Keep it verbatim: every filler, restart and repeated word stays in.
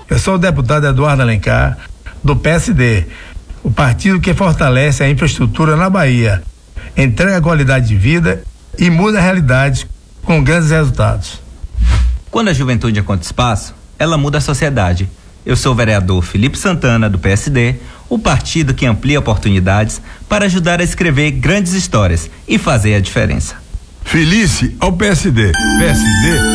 Eu sou o deputado Eduardo Alencar, do P S D, o partido que fortalece a infraestrutura na Bahia, entrega qualidade de vida e muda a realidade com grandes resultados. Quando a juventude encontra espaço, ela muda a sociedade. Eu sou o vereador Felipe Santana, do P S D, o partido que amplia oportunidades para ajudar a escrever grandes histórias e fazer a diferença. Felice ao P S D. P S D